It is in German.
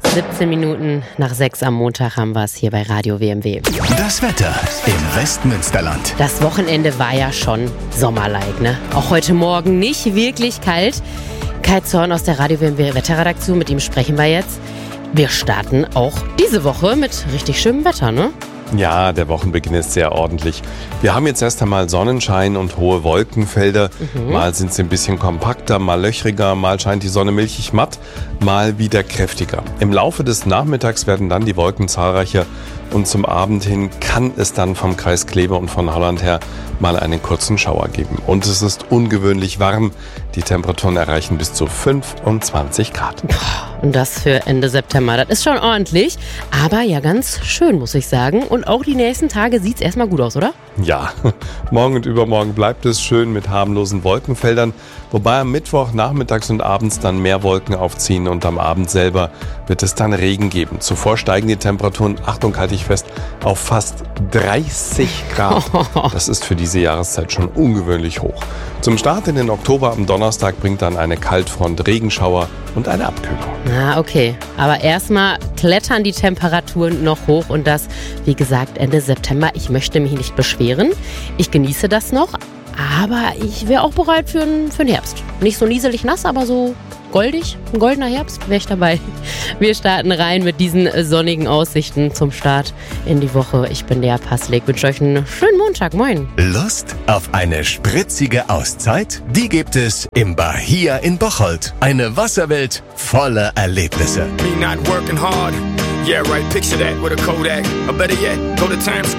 17 Minuten nach 6 am Montag haben wir es hier bei Radio WMW. Das Wetter im Westmünsterland. Das Wochenende war ja schon sommerlike, ne? Auch heute Morgen nicht wirklich kalt. Kai Zorn aus der Radio WMW Wetterredaktion, mit ihm sprechen wir jetzt. Wir starten auch diese Woche mit richtig schönem Wetter, ne? Ja, der Wochenbeginn ist sehr ordentlich. Wir haben jetzt erst einmal Sonnenschein und hohe Wolkenfelder. Mal sind sie ein bisschen kompakter, mal löchriger, mal scheint die Sonne milchig matt, mal wieder kräftiger. Im Laufe des Nachmittags werden dann die Wolken zahlreicher und zum Abend hin kann es dann vom Kreis Kleve und von Holland her mal einen kurzen Schauer geben. Und es ist ungewöhnlich warm. Die Temperaturen erreichen bis zu 25 Grad. Und das für Ende September, das ist schon ordentlich. Aber ja, ganz schön, muss ich sagen. Und auch die nächsten Tage sieht es erstmal gut aus, oder? Ja, morgen und übermorgen bleibt es schön mit harmlosen Wolkenfeldern. Wobei am Mittwoch nachmittags und abends dann mehr Wolken aufziehen und am Abend selber wird es dann Regen geben. Zuvor steigen die Temperaturen, Achtung, halte ich fest, auf fast 30 Grad. Das ist für diese Jahreszeit schon ungewöhnlich hoch. Zum Start in den Oktober am Donnerstag bringt dann eine Kaltfront Regenschauer und eine Abkühlung. Na, okay. Aber erstmal klettern die Temperaturen noch hoch und das, wie gesagt, Ende September. Ich möchte mich nicht beschweren. Ich genieße das noch, aber ich wäre auch bereit für den Herbst. Nicht so nieselig nass, aber so goldig, ein goldener Herbst, wäre ich dabei. Wir starten rein mit diesen sonnigen Aussichten zum Start in die Woche. Ich bin Lea Passlik, wünsche euch einen schönen Montag. Moin. Lust auf eine spritzige Auszeit? Die gibt es im Bahia in Bocholt. Eine Wasserwelt voller Erlebnisse. Me not working hard. Yeah, right. Picture that with a Kodak. Or better yet, go to Times Square.